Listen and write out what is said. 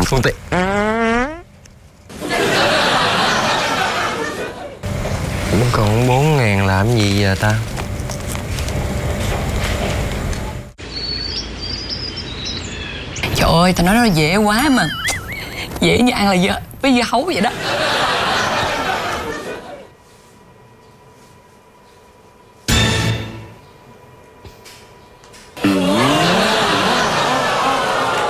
Phương Tiên. Cũng còn 4.000 làm gì giờ ta? Trời ơi, tao nói nó dễ quá mà. Dễ như ăn là với dưa hấu vậy đó.